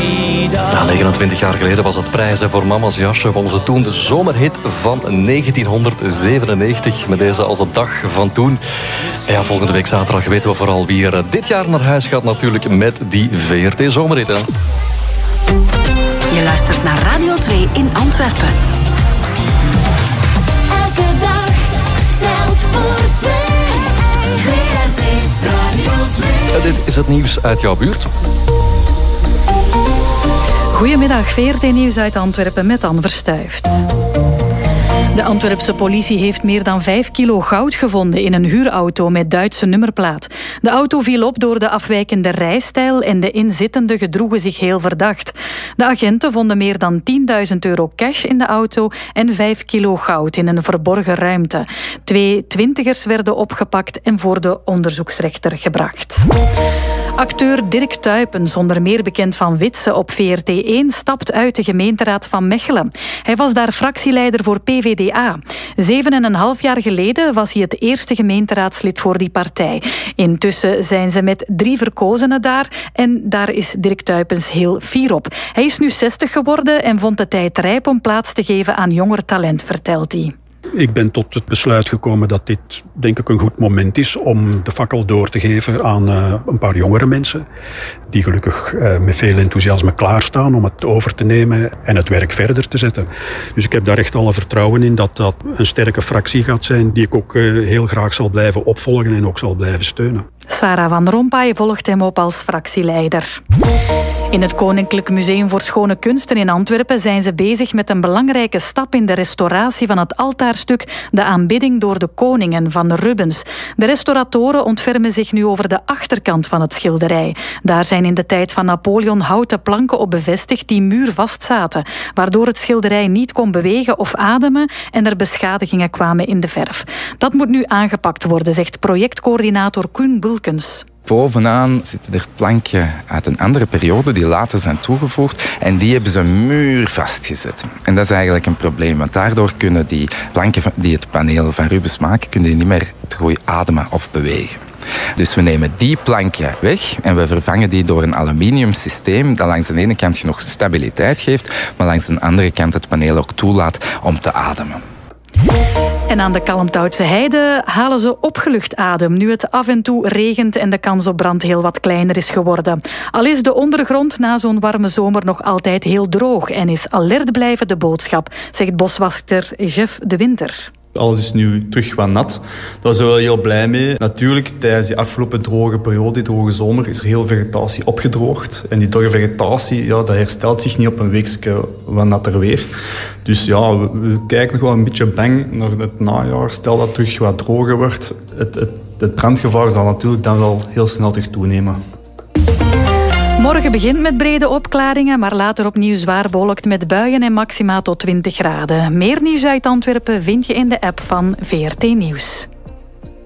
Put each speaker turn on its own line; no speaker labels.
Ja, 29 jaar geleden was het prijzen voor Mama's jasje. Onze toen de zomerhit van 1997. Met deze als de dag van toen. En ja, volgende week zaterdag weten we vooral wie er dit jaar naar huis gaat natuurlijk met die VRT zomerhit. Hè.
Je luistert naar Radio 2 in Antwerpen.
Elke dag telt voor twee. VRT Radio 2.
Dit is het nieuws uit jouw buurt.
Goedemiddag, VRT Nieuws uit Antwerpen met Anne Verstuift. De Antwerpse politie heeft meer dan 5 kilo goud gevonden in een huurauto met Duitse nummerplaat. De auto viel op door de afwijkende rijstijl en de inzittenden gedroegen zich heel verdacht. De agenten vonden meer dan €10.000 cash in de auto en 5 kilo goud in een verborgen ruimte. 2 twintigers werden opgepakt en voor de onderzoeksrechter gebracht. Acteur Dirk Tuypens, onder meer bekend van Witse op VRT1, stapt uit de gemeenteraad van Mechelen. Hij was daar fractieleider voor PVDA. 7,5 jaar geleden was hij het eerste gemeenteraadslid voor die partij. Intussen zijn ze met 3 verkozenen daar en daar is Dirk Tuypens heel fier op. Hij is nu 60 geworden en vond de tijd rijp om plaats te geven aan jonger talent, vertelt hij.
Ik ben tot het besluit gekomen dat dit, denk ik, een goed moment is om de fakkel door te geven aan een paar jongere mensen die gelukkig met veel enthousiasme klaarstaan om het over te nemen en het werk verder te zetten. Dus ik heb daar echt alle vertrouwen in dat dat een sterke fractie gaat zijn die ik ook heel graag zal blijven opvolgen en ook zal blijven steunen.
Sarah van Rompuy volgt hem op als fractieleider. In het Koninklijk Museum voor Schone Kunsten in Antwerpen zijn ze bezig met een belangrijke stap in de restauratie van het altaarstuk De Aanbidding door de Koningen van Rubens. De restauratoren ontfermen zich nu over de achterkant van het schilderij. Daar zijn in de tijd van Napoleon houten planken op bevestigd die muurvast zaten, waardoor het schilderij niet kon bewegen of ademen en er beschadigingen kwamen in de verf. Dat moet nu aangepakt worden, zegt projectcoördinator Koen Bulkens.
Bovenaan zitten er planken uit een andere periode die later zijn toegevoegd en die hebben ze muurvast gezet. En dat is eigenlijk een probleem, want daardoor kunnen die planken die het paneel van Rubens maken, kunnen die niet meer te goed ademen of bewegen. Dus we nemen die plankje weg en we vervangen die door een aluminium systeem dat langs de ene kant nog stabiliteit geeft, maar langs de andere kant het paneel ook toelaat om te ademen.
En aan de Kalmthoutse heide halen ze opgelucht adem nu het af en toe regent en de kans op brand heel wat kleiner is geworden. Al is de ondergrond na zo'n warme zomer nog altijd heel droog en is alert blijven de boodschap, zegt boswachter Jeff de Winter.
Alles is nu terug wat nat. Daar zijn we heel blij mee. Natuurlijk, tijdens die afgelopen droge periode, die droge zomer, is er heel vegetatie opgedroogd. En die dorre vegetatie, ja, dat herstelt zich niet op een weekje wat natter weer. Dus ja, we kijken nog wel een beetje bang naar het najaar. Stel dat het terug wat droger wordt. Het brandgevaar zal natuurlijk dan wel heel snel terug toenemen.
Morgen begint met brede opklaringen, maar later opnieuw zwaar bewolkt met buien en maxima tot 20 graden. Meer nieuws uit Antwerpen vind je in de app van VRT Nieuws.